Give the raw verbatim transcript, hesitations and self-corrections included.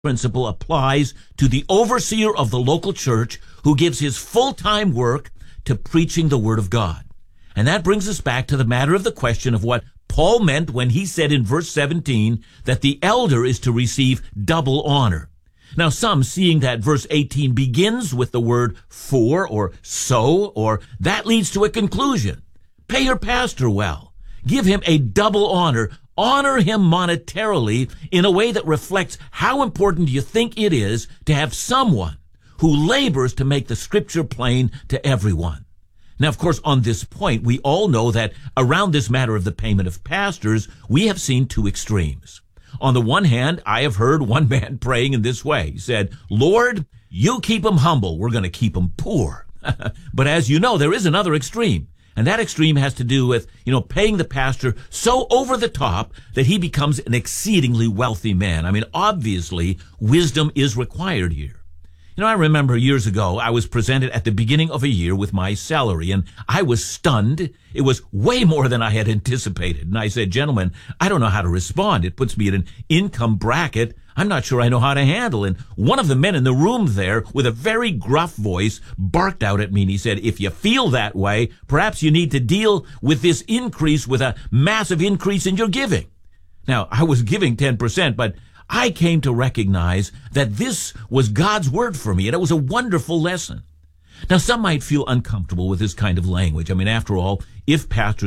principle applies to the overseer of the local church who gives his full-time work to preaching the Word of God. And that brings us back to the matter of the question of what Paul meant when he said in verse seventeen that the elder is to receive double honor. Now, some, seeing that verse eighteen begins with the word for or so, or that leads to a conclusion. Pay your pastor well. Give him a double honor. Honor him monetarily in a way that reflects how important you think it is to have someone who labors to make the Scripture plain to everyone. Now, of course, on this point, we all know that around this matter of the payment of pastors, we have seen two extremes. On the one hand, I have heard one man praying in this way. He said, Lord, you keep them humble. We're going to keep them poor. But as you know, there is another extreme. And that extreme has to do with, you know, paying the pastor so over the top that he becomes an exceedingly wealthy man. I mean, obviously, wisdom is required here. You know, I remember years ago, I was presented at the beginning of a year with my salary, and I was stunned. It was way more than I had anticipated. And I said, gentlemen, I don't know how to respond. It puts me in an income bracket I'm not sure I know how to handle. And one of the men in the room there, with a very gruff voice, barked out at me, and he said, if you feel that way, perhaps you need to deal with this increase with a massive increase in your giving. Now, I was giving ten percent, but I came to recognize that this was God's word for me, and it was a wonderful lesson. Now, some might feel uncomfortable with this kind of language. I mean, after all, if pastors